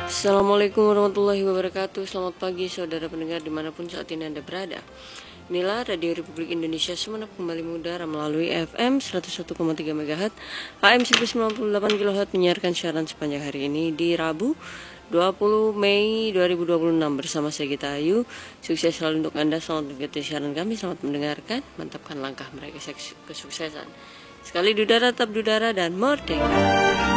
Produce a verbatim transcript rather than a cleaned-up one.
Assalamualaikum warahmatullahi wabarakatuh. Selamat pagi saudara pendengar dimanapun saat ini Anda berada. Inilah Radio Republik Indonesia Sumeneb kembali mengudara melalui F M seratus satu koma tiga megahertz, A M seribu sembilan puluh delapan kilohertz, menyiarkan siaran sepanjang hari ini di Rabu dua puluh Mei dua ribu dua puluh enam bersama saya Gita Ayu. Sukses selalu untuk Anda, selamat mengikuti siaran kami, selamat mendengarkan, mantapkan langkah meraih kesuksesan. Sekali di udara, tetap di udara, dan merdeka.